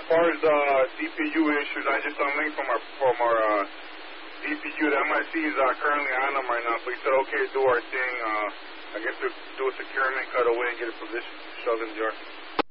far as the DPU issues, I just unlinked from our DPU. The MIC is currently on them right now, so he said, okay, do our thing. I guess we'll do a securement, cut away, and get a position, shove in the yard.